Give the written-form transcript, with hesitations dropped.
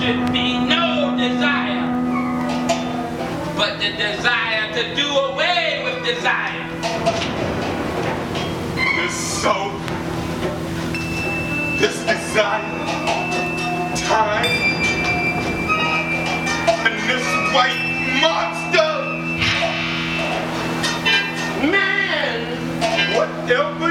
should be no desire, but the desire to do away with desire. This soul, this desire, time, and this white monster, Man, whatever